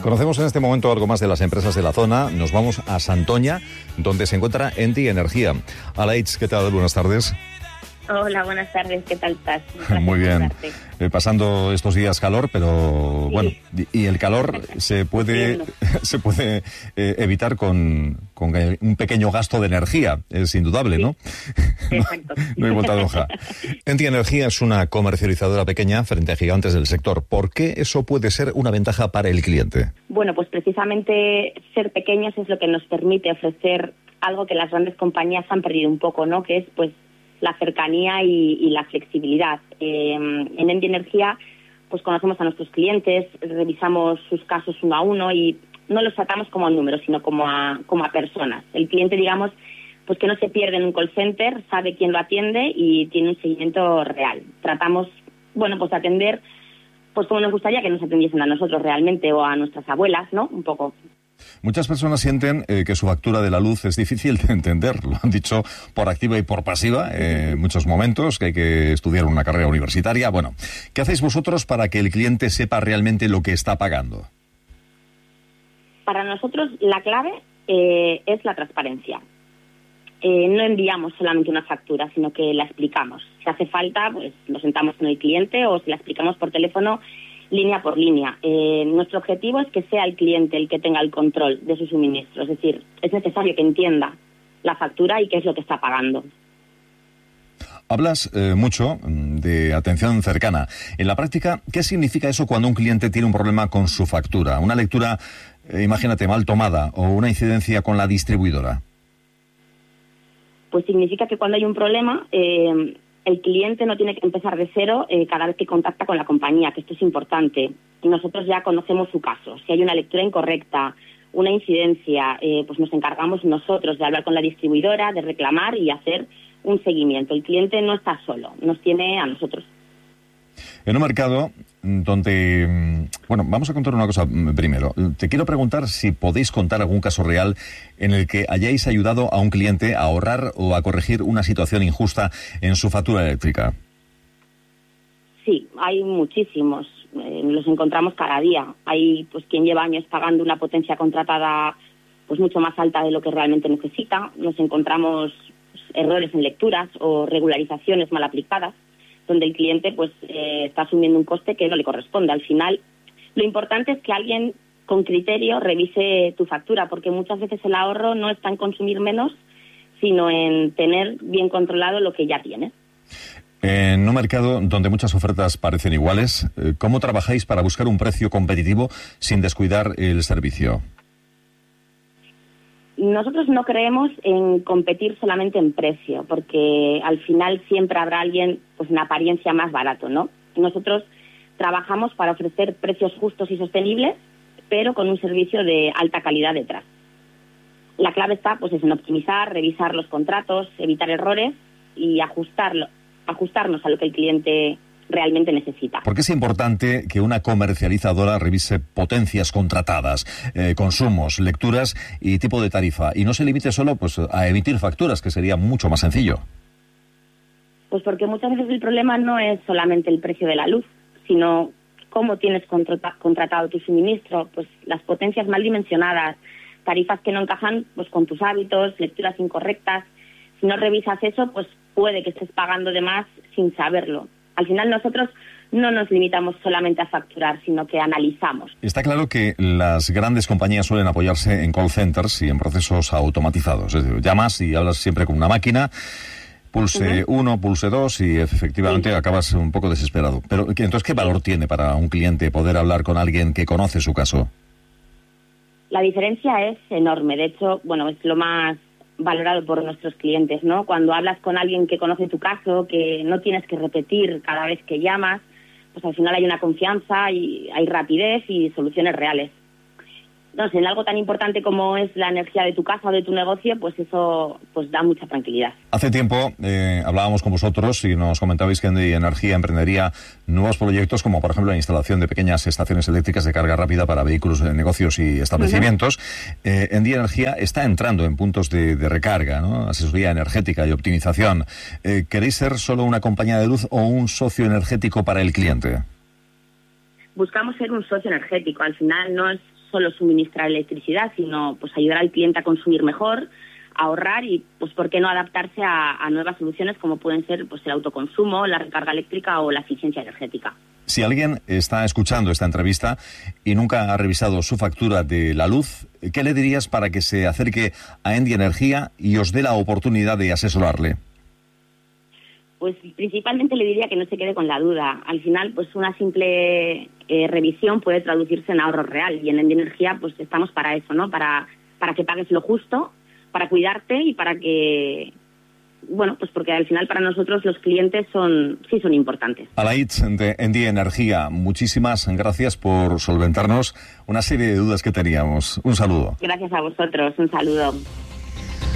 Conocemos en este momento algo más de las empresas de la zona. Nos vamos a Santoña, donde se encuentra Enti Energía. Alaitz, ¿qué tal? Buenas tardes. Hola, buenas tardes, ¿qué tal estás? Muy bien. Pasando estos días calor, pero sí. Bueno, y el calor se puede evitar con un pequeño gasto de energía, es indudable, ¿no? Exacto. No hay vuelta de hoja. Enti Energía es una comercializadora pequeña frente a gigantes del sector. ¿Por qué eso puede ser una ventaja para el cliente? Bueno, pues precisamente ser pequeños es lo que nos permite ofrecer algo que las grandes compañías han perdido un poco, ¿no? Que es, pues, la cercanía y la flexibilidad. En Enti Energía, pues conocemos a nuestros clientes, revisamos sus casos uno a uno y no los tratamos como a números, sino como a personas. El cliente, digamos, pues que no se pierde en un call center, sabe quién lo atiende y tiene un seguimiento real. Tratamos, bueno, pues atender, pues como nos gustaría que nos atendiesen a nosotros realmente o a nuestras abuelas, ¿no? Un poco. Muchas personas sienten que su factura de la luz es difícil de entender. Lo han dicho por activa y por pasiva en muchos momentos, que hay que estudiar una carrera universitaria. Bueno, ¿qué hacéis vosotros para que el cliente sepa realmente lo que está pagando? Para nosotros la clave es la transparencia. No enviamos solamente una factura, sino que la explicamos. Si hace falta, pues nos sentamos con el cliente o se la explicamos por teléfono línea por línea. Nuestro objetivo es que sea el cliente el que tenga el control de su suministro. Es decir, es necesario que entienda la factura y qué es lo que está pagando. Hablas mucho de atención cercana. En la práctica, ¿qué significa eso cuando un cliente tiene un problema con su factura? ¿Una lectura, imagínate, mal tomada o una incidencia con la distribuidora? Pues significa que cuando hay un problema, el cliente no tiene que empezar de cero cada vez que contacta con la compañía, que esto es importante. Nosotros ya conocemos su caso. Si hay una lectura incorrecta, una incidencia, pues nos encargamos nosotros de hablar con la distribuidora, de reclamar y hacer un seguimiento. El cliente no está solo, nos tiene a nosotros. En un mercado donde... Bueno, vamos a contar una cosa primero. Te quiero preguntar si podéis contar algún caso real en el que hayáis ayudado a un cliente a ahorrar o a corregir una situación injusta en su factura eléctrica. Sí, hay muchísimos. Los encontramos cada día. Hay pues quien lleva años pagando una potencia contratada pues mucho más alta de lo que realmente necesita. Nos encontramos errores en lecturas o regularizaciones mal aplicadas, donde el cliente pues está asumiendo un coste que no le corresponde. Al final, lo importante es que alguien con criterio revise tu factura, porque muchas veces el ahorro no está en consumir menos, sino en tener bien controlado lo que ya tienes. En un mercado donde muchas ofertas parecen iguales, ¿cómo trabajáis para buscar un precio competitivo sin descuidar el servicio? Nosotros no creemos en competir solamente en precio, porque al final siempre habrá alguien pues en apariencia más barato, ¿no? Nosotros trabajamos para ofrecer precios justos y sostenibles, pero con un servicio de alta calidad detrás. La clave está pues en optimizar, revisar los contratos, evitar errores y ajustarnos a lo que el cliente realmente necesita. ¿Por qué es importante que una comercializadora revise potencias contratadas, consumos, lecturas y tipo de tarifa, y no se limite solo pues a emitir facturas, que sería mucho más sencillo? Pues porque muchas veces el problema no es solamente el precio de la luz, sino cómo tienes contratado tu suministro, pues las potencias mal dimensionadas, tarifas que no encajan pues con tus hábitos, lecturas incorrectas. Si no revisas eso, pues puede que estés pagando de más sin saberlo. Al final nosotros no nos limitamos solamente a facturar, sino que analizamos. Está claro que las grandes compañías suelen apoyarse en call centers y en procesos automatizados. Es decir, llamas y hablas siempre con una máquina, pulse 1, pulse 2 y efectivamente acabas un poco desesperado. Pero entonces, ¿qué valor tiene para un cliente poder hablar con alguien que conoce su caso? La diferencia es enorme. De hecho, bueno, es lo más valorado por nuestros clientes, ¿no? Cuando hablas con alguien que conoce tu caso, que no tienes que repetir cada vez que llamas, pues al final hay una confianza y hay rapidez y soluciones reales. No sé, en algo tan importante como es la energía de tu casa o de tu negocio, pues eso pues da mucha tranquilidad. Hace tiempo hablábamos con vosotros y nos comentabais que Enti Energía emprendería nuevos proyectos, como por ejemplo la instalación de pequeñas estaciones eléctricas de carga rápida para vehículos, negocios y establecimientos. Enti Energía está entrando en puntos de recarga, ¿no? Asesoría energética y optimización. ¿Queréis ser solo una compañía de luz o un socio energético para el cliente? Buscamos ser un socio energético. Al final no es solo suministrar electricidad, sino pues ayudar al cliente a consumir mejor, a ahorrar y, pues, ¿por qué no adaptarse a nuevas soluciones como pueden ser pues el autoconsumo, la recarga eléctrica o la eficiencia energética? Si alguien está escuchando esta entrevista y nunca ha revisado su factura de la luz, ¿qué le dirías para que se acerque a Endy Energía y os dé la oportunidad de asesorarle? Pues principalmente le diría que no se quede con la duda. Al final, pues una simple revisión puede traducirse en ahorro real, y en Endy Energía pues estamos para eso, ¿no? Para que pagues lo justo, para cuidarte y para que, bueno, pues porque al final para nosotros los clientes son importantes. Alaid de Endy Energía, muchísimas gracias por solventarnos una serie de dudas que teníamos. Un saludo. Gracias a vosotros, un saludo.